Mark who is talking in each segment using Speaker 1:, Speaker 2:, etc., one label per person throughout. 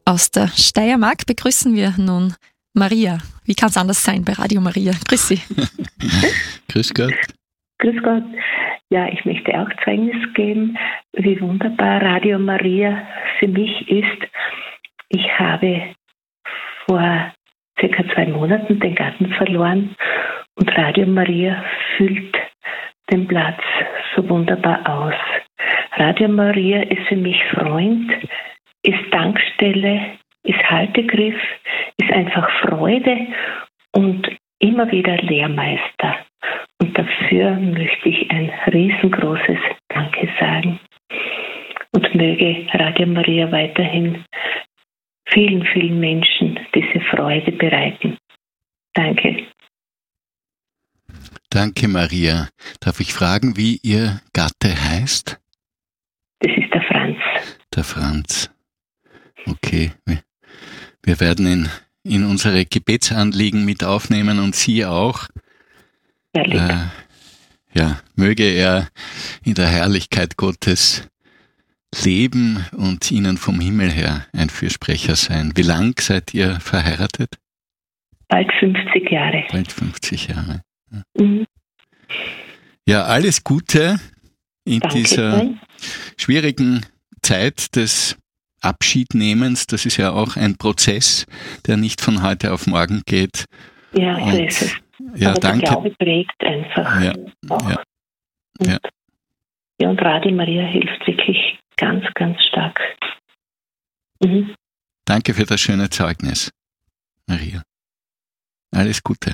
Speaker 1: Aus der Steiermark begrüßen wir nun Maria. Wie kann es anders sein bei Radio Maria? Grüß Sie.
Speaker 2: Grüß Gott.
Speaker 3: Grüß Gott. Ja, ich möchte auch Zeugnis geben, wie wunderbar Radio Maria für mich ist. Ich habe vor circa 2 Monaten den Gatten verloren und Radio Maria füllt den Platz so wunderbar aus. Radio Maria ist für mich Freund, ist Tankstelle, ist Haltegriff, ist einfach Freude und immer wieder Lehrmeister. Und dafür möchte ich ein riesengroßes Danke sagen. Und möge Radio Maria weiterhin vielen, vielen Menschen diese Freude bereiten. Danke.
Speaker 2: Danke, Maria. Darf ich fragen, wie Ihr Gatte heißt?
Speaker 3: Das ist der Franz.
Speaker 2: Der Franz. Okay. Wir werden ihn in unsere Gebetsanliegen mit aufnehmen und Sie auch. Möge er in der Herrlichkeit Gottes leben und Ihnen vom Himmel her ein Fürsprecher sein. Wie lang seid ihr verheiratet?
Speaker 3: Bald 50 Jahre.
Speaker 2: Bald 50 Jahre. Ja,
Speaker 3: Mhm.
Speaker 2: Alles Gute in
Speaker 3: Danke
Speaker 2: dieser
Speaker 3: schön.
Speaker 2: schwierigen Zeit des Abschiednehmens. Das ist ja auch ein Prozess, der nicht von heute auf morgen geht.
Speaker 3: Ja, so ist es.
Speaker 2: Ja,
Speaker 3: Aber
Speaker 2: danke.
Speaker 3: der Glaube prägt einfach.
Speaker 2: Ja,
Speaker 3: auch.
Speaker 2: ja,
Speaker 3: Und,
Speaker 2: ja.
Speaker 3: Und Radio Maria hilft wirklich ganz, ganz stark. Mhm.
Speaker 2: Danke für das schöne Zeugnis, Maria. Alles Gute.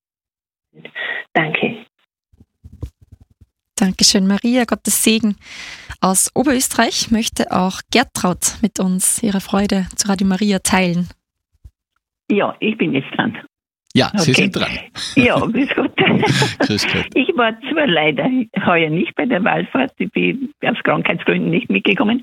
Speaker 3: Danke.
Speaker 1: Dankeschön, Maria. Gottes Segen. Aus Oberösterreich möchte auch Gertraud mit uns ihre Freude zu Radio Maria teilen.
Speaker 4: Ja, ich bin jetzt dran.
Speaker 2: Ja, Sie
Speaker 4: Okay.
Speaker 2: sind dran.
Speaker 4: Ja, grüß Gott.
Speaker 2: Grüß Gott.
Speaker 4: Ich war zwar leider heuer nicht bei der Wallfahrt, ich bin aus Krankheitsgründen nicht mitgekommen,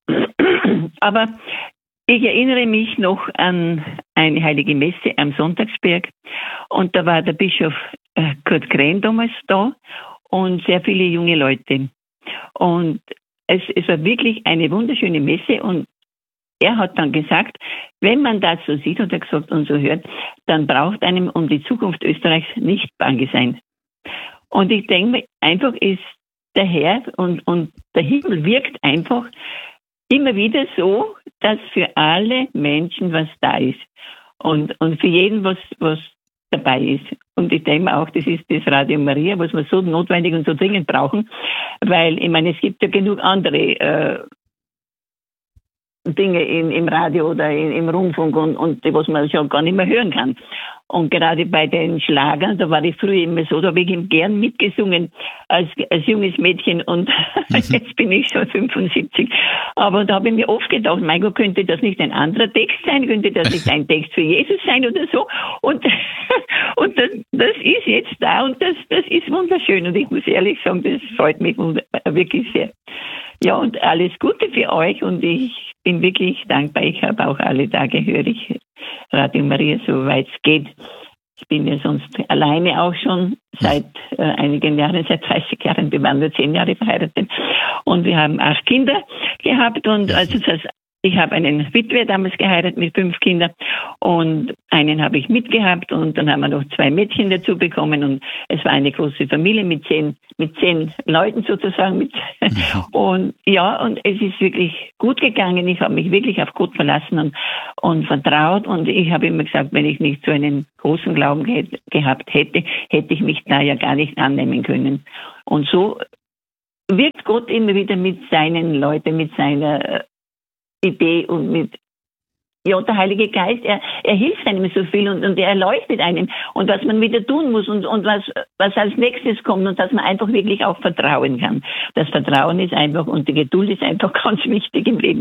Speaker 4: aber ich erinnere mich noch an eine heilige Messe am Sonntagsberg und da war der Bischof Kurt Kren damals da und sehr viele junge Leute. Und es war wirklich eine wunderschöne Messe und er hat dann gesagt, wenn man das so sieht, hat er gesagt und so hört, dann braucht einem um die Zukunft Österreichs nicht bange sein. Und ich denke mir, einfach ist der Herr und der Himmel wirkt einfach immer wieder so, dass für alle Menschen was da ist. Und für jeden was dabei ist. Und ich denke mir auch, das ist das Radio Maria, was wir so notwendig und so dringend brauchen, weil, ich meine, es gibt ja genug andere Dinge im Radio oder im Rundfunk und die, was man schon gar nicht mehr hören kann. Und gerade bei den Schlagern, da war ich früher immer so, da habe ich ihm gern mitgesungen als junges Mädchen und jetzt bin ich schon 75. Aber da habe ich mir oft gedacht, mein Gott, könnte das nicht ein anderer Text sein? Könnte das nicht ein Text für Jesus sein oder so? Und das ist jetzt da und das ist wunderschön. Und ich muss ehrlich sagen, das freut mich wirklich sehr. Ja, und alles Gute für euch und ich bin wirklich dankbar. Ich habe auch alle Tage höre ich Radio Maria, soweit es geht. Ich bin ja sonst alleine auch schon seit einigen Jahren, seit 30 Jahren. Wir waren nur 10 Jahre verheiratet und wir haben 8 Kinder gehabt und also das ich habe einen Witwe damals geheiratet mit 5 Kindern und einen habe ich mitgehabt und dann haben wir noch 2 Mädchen dazu bekommen und es war eine große Familie mit 10 Leuten sozusagen und ja, und es ist wirklich gut gegangen. Ich habe mich wirklich auf Gott verlassen und vertraut und ich habe immer gesagt, wenn ich nicht so einen großen Glauben gehabt hätte, hätte ich mich da ja gar nicht annehmen können. Und so wirkt Gott immer wieder mit seinen Leuten, mit seiner Idee und der Heilige Geist, er hilft einem so viel und er erleuchtet einem und was man wieder tun muss und was als nächstes kommt und dass man einfach wirklich auch vertrauen kann. Das Vertrauen ist einfach und die Geduld ist einfach ganz wichtig im Leben.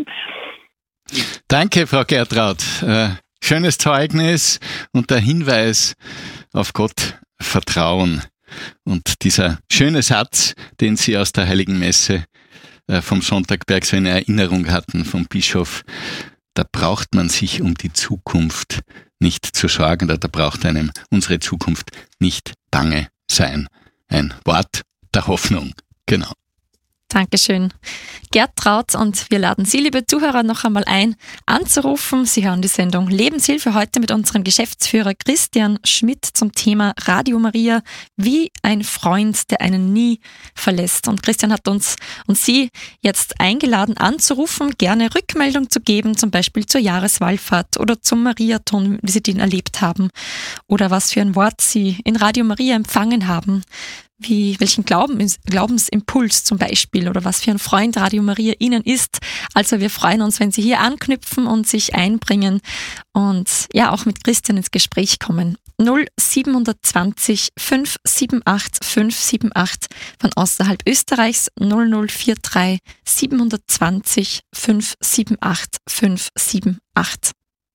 Speaker 2: Danke, Frau Gertraud. Schönes Zeugnis und der Hinweis auf Gott vertrauen. Und dieser schöne Satz, den Sie aus der Heiligen Messe vom Sonntagberg so in Erinnerung hatten vom Bischof, da braucht man sich um die Zukunft nicht zu sorgen, da braucht einem unsere Zukunft nicht bange sein. Ein Wort der Hoffnung, genau.
Speaker 1: Dankeschön, Gertraud. Und wir laden Sie, liebe Zuhörer, noch einmal ein, anzurufen. Sie hören die Sendung Lebenshilfe heute mit unserem Geschäftsführer Christian Schmidt zum Thema Radio Maria, wie ein Freund, der einen nie verlässt. Und Christian hat uns und Sie jetzt eingeladen, anzurufen, gerne Rückmeldung zu geben, zum Beispiel zur Jahreswallfahrt oder zum Mariathon, wie Sie den erlebt haben, oder was für ein Wort Sie in Radio Maria empfangen haben. Welchen Glaubensimpuls zum Beispiel oder was für ein Freund Radio Maria Ihnen ist. Also wir freuen uns, wenn Sie hier anknüpfen und sich einbringen und ja auch mit Christian ins Gespräch kommen. 0720 578 578 von außerhalb Österreichs, 0043 720 578 578.